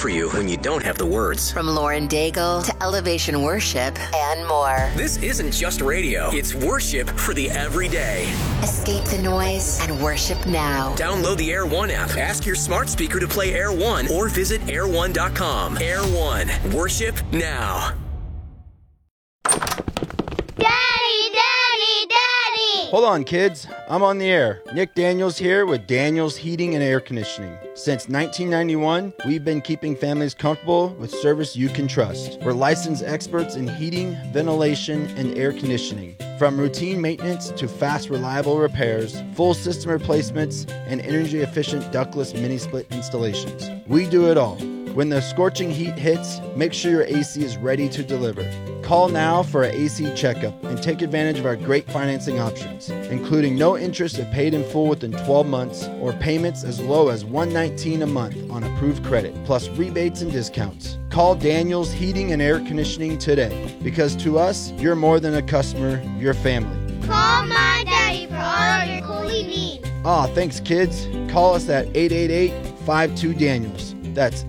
for you when you don't have the words. From Lauren Daigle to Elevation Worship and more. This isn't just radio. It's worship for the everyday. Escape the noise and worship now. Download the Air One app. Ask your smart speaker to play Air One or visit air1.com. Air One. Worship now. Hold on, kids. I'm on the air. Nick Daniels here with Daniels Heating and Air Conditioning. Since 1991, we've been keeping families comfortable with service you can trust. We're licensed experts in heating, ventilation, and air conditioning. From routine maintenance to fast, reliable repairs, full system replacements, and energy-efficient ductless mini-split installations. We do it all. When the scorching heat hits, make sure your AC is ready to deliver. Call now for an AC checkup and take advantage of our great financing options, including no interest if paid in full within 12 months or payments as low as $119 a month on approved credit, plus rebates and discounts. Call Daniels Heating and Air Conditioning today, because to us, you're more than a customer, you're family. Call my daddy for all your cooling needs. Thanks, kids. Call us at 888-52-DANIELS. That's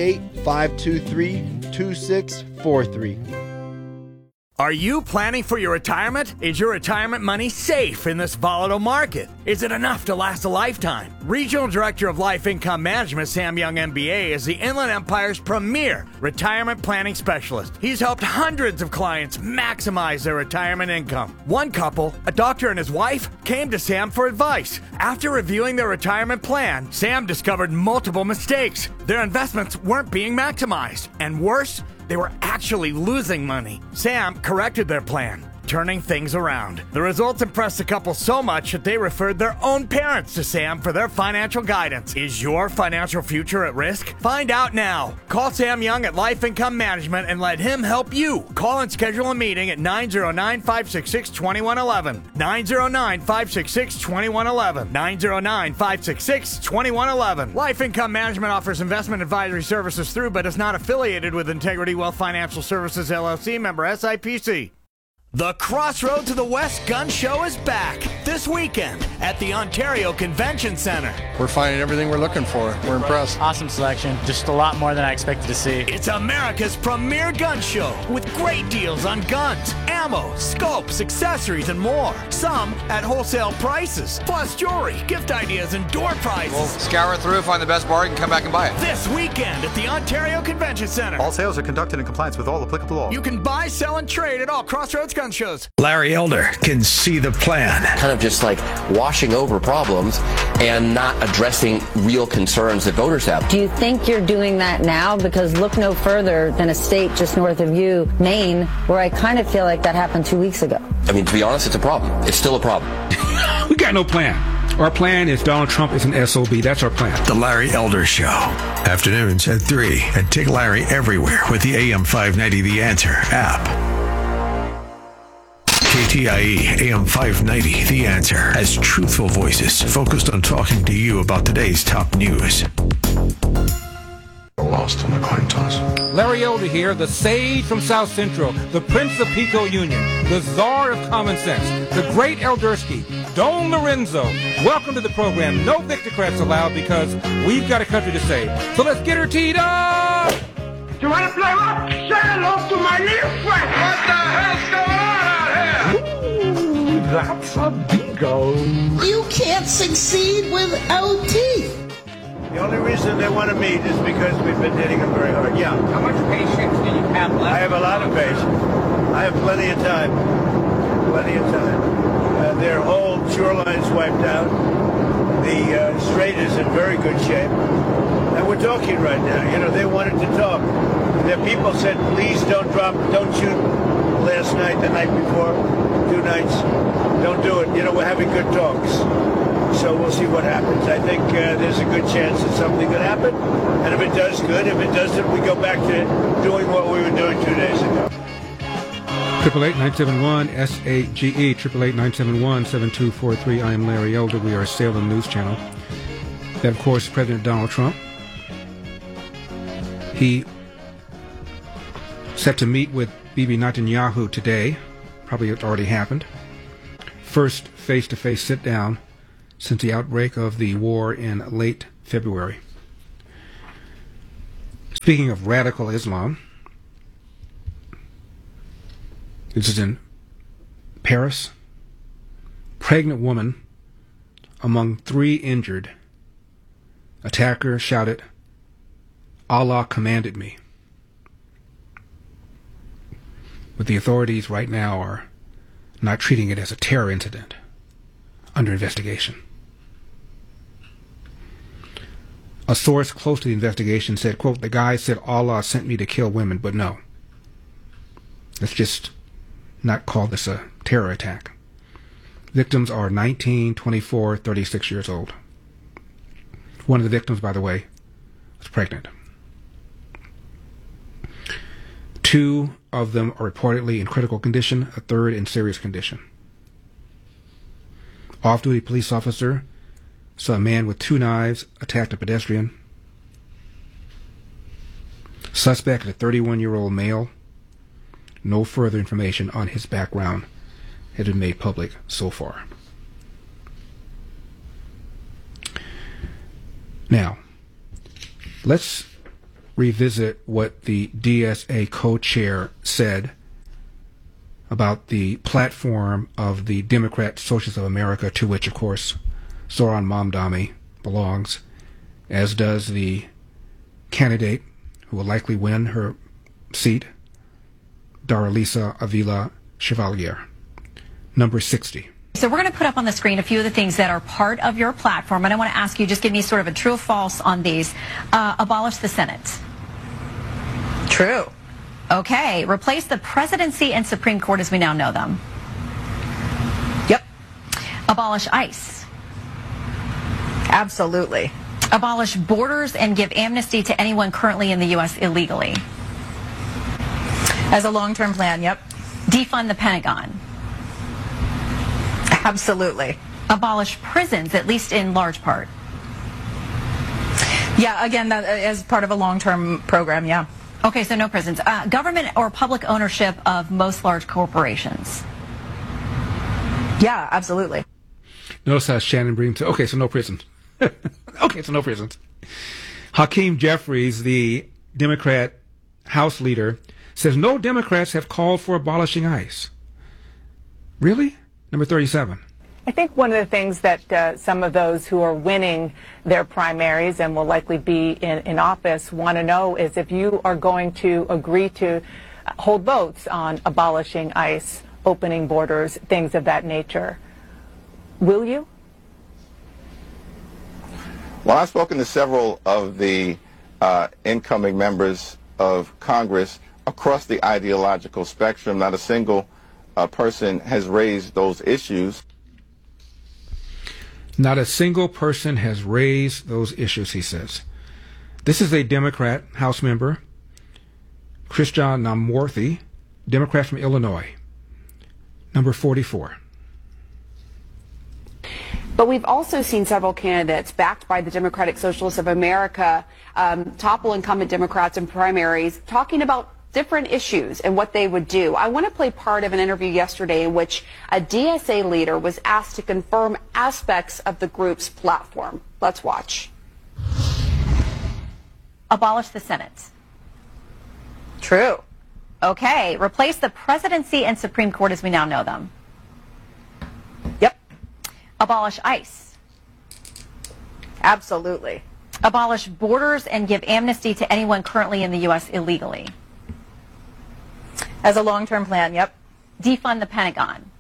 888-523-2643. Are you planning for your retirement? Is your retirement money safe in this volatile market? Is it enough to last a lifetime? Regional Director of Life Income Management, Sam Young MBA, is the Inland Empire's premier retirement planning specialist. He's helped hundreds of clients maximize their retirement income. One couple, a doctor and his wife, came to Sam for advice. After reviewing their retirement plan, Sam discovered multiple mistakes. Their investments weren't being maximized. And worse, they were actually losing money. Sam corrected their plan, turning things around. The results impressed the couple so much that they referred their own parents to Sam for their financial guidance. Is your financial future at risk? Find out now. Call Sam Young at Life Income Management and let him help you. Call and schedule a meeting at 909-566-2111. 909-566-2111. 909-566-2111. Life Income Management offers investment advisory services through but is not affiliated with Integrity Wealth Financial Services, LLC, member SIPC. The Crossroad to the West Gun Show is back this weekend at the Ontario Convention Center. We're finding everything we're looking for. We're impressed. Awesome selection. Just a lot more than I expected to see. It's America's premier gun show with great deals on guns, ammo, scopes, accessories, and more. Some at wholesale prices, plus jewelry, gift ideas, and door prizes. We'll scour through, find the best bargain, come back and buy it. This weekend at the Ontario Convention Center. All sales are conducted in compliance with all applicable law. You can buy, sell, and trade at all Crossroads gun shows. Larry Elder can see the plan. Kind of just like washing over problems and not addressing real concerns that voters have. Do you think you're doing that now? Because look no further than a state just north of you, Maine, where I kind of feel like that happened 2 weeks ago. I mean, to be honest, it's a problem. It's still a problem. We got no plan. Our plan is Donald Trump is an SOB. That's our plan. The Larry Elder Show. Afternoons at 3. And take Larry everywhere with the AM 590 The Answer app. KTIE AM 590 The Answer has truthful voices focused on talking to you about today's top news. Lost in the coin toss. Larry Elder here, the sage from South Central, the Prince of Pico Union, the czar of common sense, the great Eldersky, Don Lorenzo. Welcome to the program. No Victocrats allowed because we've got a country to save. So let's get her teed up! You want to play rock? Say hello to my little friend. What the hell's going on out here? Ooh, that's a bingo. You can't succeed with LT. The only reason they want to meet is because we've been hitting them very hard. Yeah. How much patience do you have left? I have a lot of patience. I have plenty of time. Plenty of time. Their whole shoreline's wiped out. The strait is in very good shape. And we're talking right now. You know, they wanted to talk. Their people said, please don't shoot last night, the night before, 2 nights. Don't do it. You know, we're having good talks. So we'll see what happens. I think there's a good chance that something could happen. And if it does, good. If it doesn't, we go back to doing what we were doing 2 days ago. 888-971-SAGE, 888-971-7243. I am Larry Elder. We are a Salem News Channel. That, of course, is President Donald Trump. He set to meet with Bibi Netanyahu today. Probably it already happened. First face-to-face sit-down since the outbreak of the war in late February. Speaking of radical Islam, this is in Paris. Pregnant woman among 3 injured. Attacker shouted, "Allah commanded me." But the authorities right now are not treating it as a terror incident, under investigation. A source close to the investigation said, quote, "The guy said Allah sent me to kill women, but no. Let's just not call this a terror attack." Victims are 19, 24, 36 years old. One of the victims, by the way, was pregnant. 2 of them are reportedly in critical condition, a 3rd in serious condition. Off-duty police officer saw a man with 2 knives attacked a pedestrian. Suspect is a 31-year-old male. No further information on his background has been made public so far. Now, let's revisit what the DSA co-chair said about the platform of the Democrat Socialists of America, to which, of course, Zohran Mamdani belongs, as does the candidate who will likely win her seat, Daralisa Avila Chevalier, number 60. So we're going to put up on the screen a few of the things that are part of your platform, and I want to ask you, just give me sort of a true or false on these. Abolish the Senate. True. Okay. Replace the presidency and Supreme Court as we now know them. Yep. Abolish ICE. Absolutely. Abolish borders and give amnesty to anyone currently in the U.S. illegally. As a long-term plan, yep. Defund the Pentagon. Absolutely. Abolish prisons, at least in large part. Yeah, again, that as part of a long-term program, yeah. Okay, so no prisons. Government or public ownership of most large corporations. Yeah, absolutely. Notice how Shannon Bream said, okay, so no prisons. Okay, so no prisons. Hakeem Jeffries, the Democrat House leader, says no Democrats have called for abolishing ICE. Really? Number 37. I think one of the things that some of those who are winning their primaries and will likely be in office want to know is if you are going to agree to hold votes on abolishing ICE, opening borders, things of that nature. Will you? Well, I've spoken to several of the incoming members of Congress across the ideological spectrum. Not a single person has raised those issues. Not a single person has raised those issues, he says. This is a Democrat House member, Christian Namworthy, Democrat from Illinois, number 44. But we've also seen several candidates backed by the Democratic Socialists of America topple incumbent Democrats in primaries, talking about different issues and what they would do. I want to play part of an interview yesterday in which a DSA leader was asked to confirm aspects of the group's platform. Let's watch. Abolish the Senate. True. Okay. Replace the presidency and Supreme Court as we now know them. Yep. Abolish ICE. Absolutely. Abolish borders and give amnesty to anyone currently in the U.S. illegally. As a long-term plan, yep. Defund the Pentagon.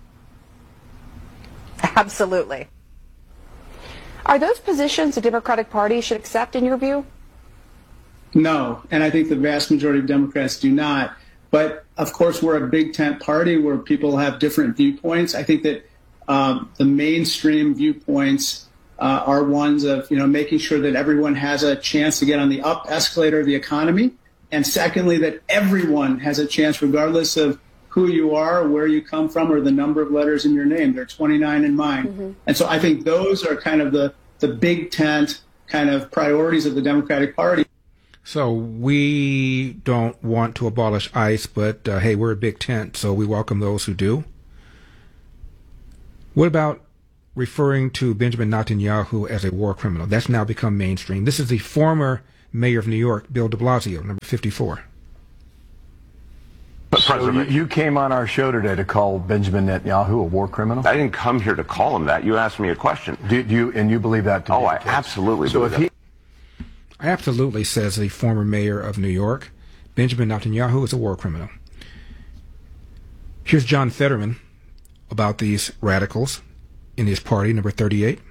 Absolutely. Are those positions the Democratic Party should accept in your view? No, and I think the vast majority of Democrats do not. But, of course, we're a big tent party where people have different viewpoints. I think that the mainstream viewpoints are ones of, making sure that everyone has a chance to get on the up escalator of the economy. And secondly, that everyone has a chance, regardless of who you are, where you come from, or the number of letters in your name. There are 29 in mine. Mm-hmm. And so I think those are kind of the big tent kind of priorities of the Democratic Party. So we don't want to abolish ICE, but hey, we're a big tent, so we welcome those who do. What about referring to Benjamin Netanyahu as a war criminal? That's now become mainstream. This is the former mayor of New York, Bill de Blasio, number 54. So you came on our show today to call Benjamin Netanyahu a war criminal? I didn't come here to call him that. You asked me a question. Do you believe that to be I absolutely believe that. Absolutely, says the former mayor of New York. Benjamin Netanyahu is a war criminal. Here's John Fetterman about these radicals in his party, number 38.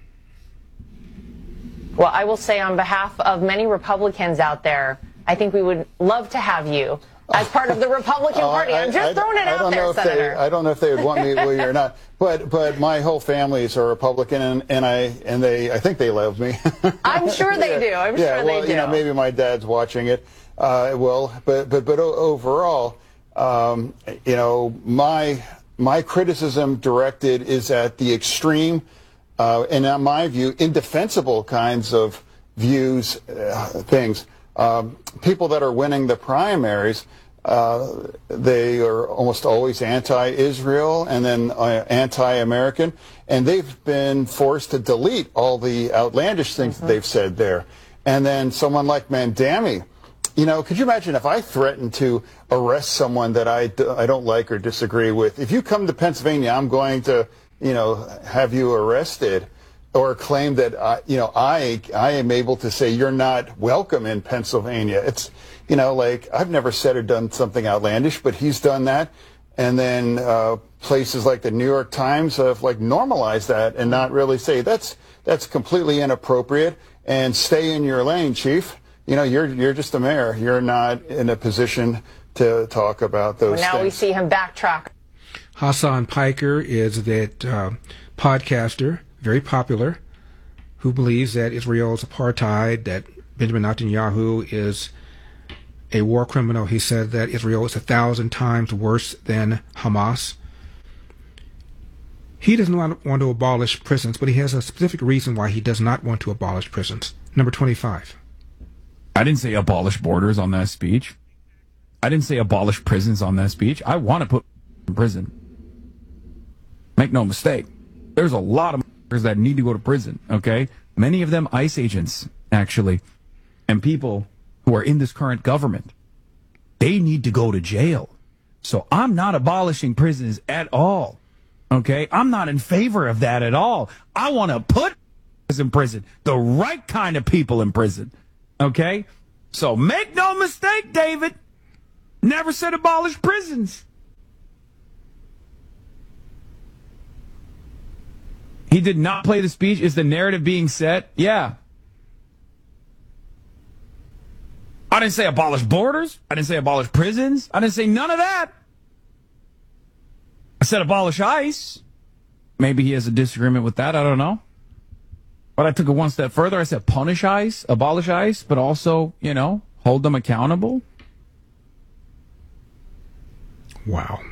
Well, I will say on behalf of many Republicans out there, I think we would love to have you as part of the Republican Party. I'm just throwing it out there, Senator. I don't know if they would want me or not, but my whole families are Republican, and I think they love me. I'm sure they do. I'm sure they do. You know, maybe my dad's watching it. But overall, you know, my criticism directed is at the extreme, and in my view, indefensible kinds of views, things. People that are winning the primaries, they are almost always anti-Israel and then anti-American, and they've been forced to delete all the outlandish things that they've said there. And then someone like Mandami, you know, could you imagine if I threatened to arrest someone that I don't like or disagree with? If you come to Pennsylvania, I'm going to, you know, have you arrested, or claim that, you know, I am able to say you're not welcome in Pennsylvania. It's, you know, like, I've never said or done something outlandish, but he's done that. And then places like the New York Times have, like, normalized that and not really say that's completely inappropriate, and stay in your lane, chief. You know, you're just a mayor. You're not in a position to talk about those things. Now we see him backtrack. Hassan Piker is that podcaster, very popular, who believes that Israel is apartheid, that Benjamin Netanyahu is a war criminal. He said that Israel is 1,000 times worse than Hamas. He doesn't want to abolish prisons, but he has a specific reason why he does not want to abolish prisons. Number 25. I didn't say abolish borders on that speech. I didn't say abolish prisons on that speech. I want to put in prison. Make no mistake. There's a lot of that need to go to prison, okay? Many of them ICE agents, actually, and people who are in this current government. They need to go to jail. So I'm not abolishing prisons at all, okay? I'm not in favor of that at all. I want to put in prison, the right kind of people in prison, okay? So make no mistake, David. Never said abolish prisons. He did not play the speech. Is the narrative being set? Yeah. I didn't say abolish borders. I didn't say abolish prisons. I didn't say none of that. I said abolish ICE. Maybe he has a disagreement with that. I don't know. But I took it one step further. I said punish ICE, abolish ICE, but also, you know, hold them accountable. Wow.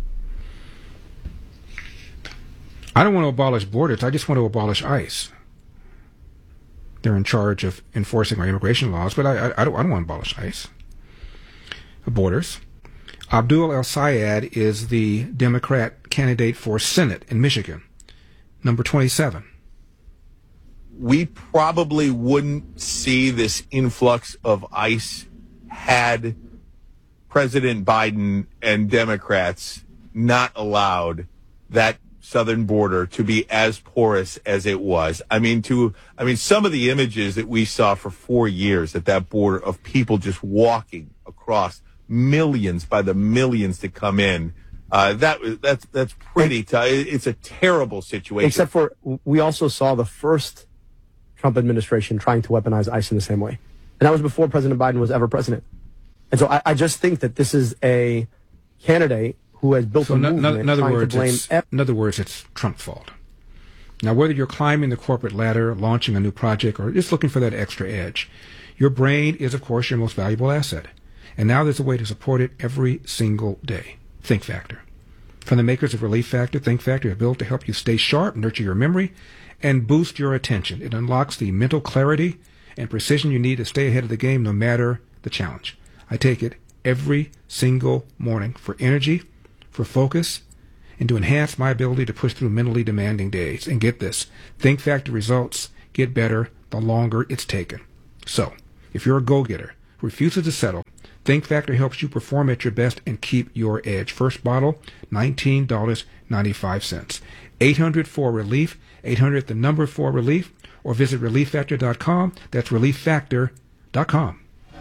I don't want to abolish borders. I just want to abolish ICE. They're in charge of enforcing our immigration laws, but I don't want to abolish ICE. Borders. Abdul El-Sayed is the Democrat candidate for Senate in Michigan, number 27. We probably wouldn't see this influx of ICE had President Biden and Democrats not allowed that southern border to be as porous as it was. I mean, some of the images that we saw for 4 years at that border of people just walking across, millions by the millions to come in, that's pretty tough. It's a terrible situation. Except for we also saw the first Trump administration trying to weaponize ICE in the same way. And that was before President Biden was ever president. And so I just think that this is a candidate who has built a movement in other words, it's Trump's fault. Now, whether you're climbing the corporate ladder, launching a new project, or just looking for that extra edge, your brain is, of course, your most valuable asset. And now there's a way to support it every single day. Think Factor. From the makers of Relief Factor, Think Factor is built to help you stay sharp, nurture your memory, and boost your attention. It unlocks the mental clarity and precision you need to stay ahead of the game no matter the challenge. I take it every single morning for energy, for focus, and to enhance my ability to push through mentally demanding days. And get this, Think Factor results get better the longer it's taken. So, If you're a go-getter who refuses to settle, Think Factor helps you perform at your best and keep your edge. First bottle, $19.95. 800-4RELIEF, 800 the number 4RELIEF, or visit ReliefFactor.com. That's ReliefFactor.com.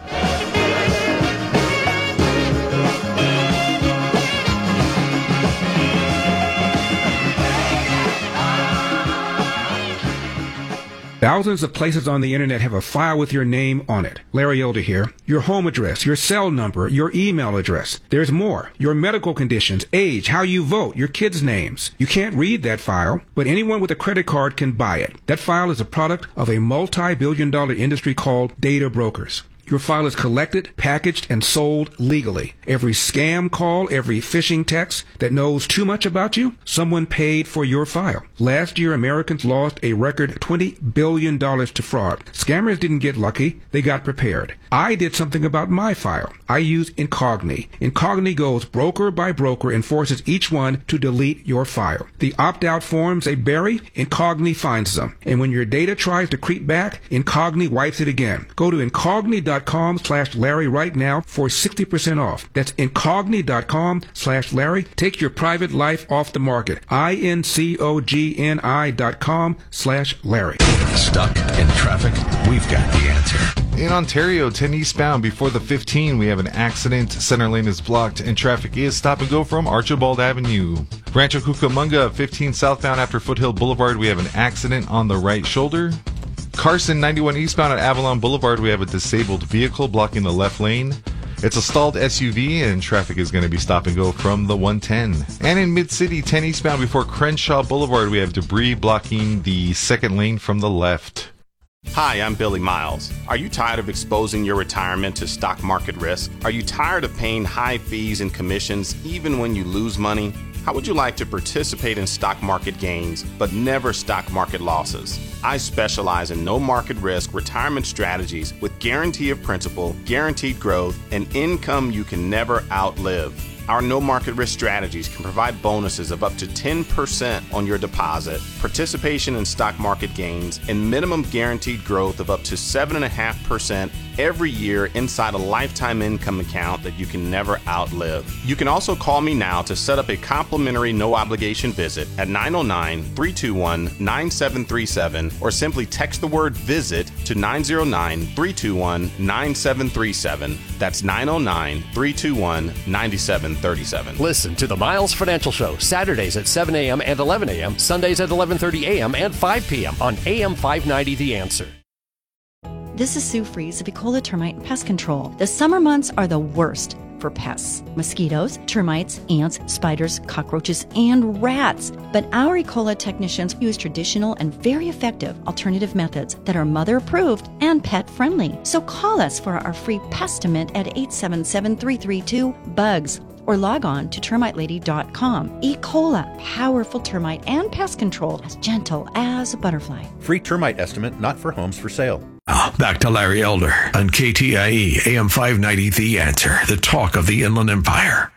Thousands of places on the internet have a file with your name on it. Larry Elder here. Your home address, your cell number, your email address. There's more. Your medical conditions, age, how you vote, your kids' names. You can't read that file, but anyone with a credit card can buy it. That file is a product of a multi-billion-dollar industry called data brokers. Your file is collected, packaged, and sold legally. Every scam call, every phishing text that knows too much about you, someone paid for your file. Last year, Americans lost a record $20 billion to fraud. Scammers didn't get lucky. They got prepared. I did something about my file. I use Incogni. Incogni goes broker by broker and forces each one to delete your file. The opt-out forms they bury, Incogni finds them. And when your data tries to creep back, Incogni wipes it again. Go to Incogni.com/Larry right now for 60% off. That's Incogni.com/Larry. Take your private life off the market. Incogni.com/Larry. Stuck in traffic? We've got the answer. In Ontario, 10 eastbound before the 15, we have an accident. Center lane is blocked and traffic is stop and go from Archibald Avenue. Rancho Cucamonga, 15 southbound after Foothill Boulevard, we have an accident on the right shoulder. Carson, 91 eastbound at Avalon Boulevard, we have a disabled vehicle blocking the left lane. It's a stalled SUV, and traffic is going to be stop and go from the 110. And in Mid-City, 10 eastbound before Crenshaw Boulevard, we have debris blocking the second lane from the left. Hi, I'm Billy Miles. Are you tired of exposing your retirement to stock market risk? Are you tired of paying high fees and commissions even when you lose money? How would you like to participate in stock market gains, but never stock market losses? I specialize in no market risk retirement strategies with guarantee of principal, guaranteed growth, and income you can never outlive. Our no market risk strategies can provide bonuses of up to 10% on your deposit, participation in stock market gains, and minimum guaranteed growth of up to 7.5% every year inside a lifetime income account that you can never outlive. You can also call me now to set up a complimentary no obligation visit at 909-321-9737 or simply text the word visit to 909-321-9737. That's 909-321-9737. Listen to the Miles Financial Show Saturdays at 7 a.m. and 11 a.m., Sundays at 11:30 a.m. and 5 p.m. on AM 590 The Answer. This is Sue Fries of Ecola Termite and Pest Control. The summer months are the worst for pests. Mosquitoes, termites, ants, spiders, cockroaches, and rats. But our Ecola technicians use traditional and very effective alternative methods that are mother approved and pet friendly. So call us for our free Pestimint at 877-332-BUGS. or log on to termitelady.com. Ecola, powerful termite and pest control, as gentle as a butterfly. Free termite estimate not for homes for sale. Back to Larry Elder on KTIE AM 590 The Answer, the talk of the Inland Empire.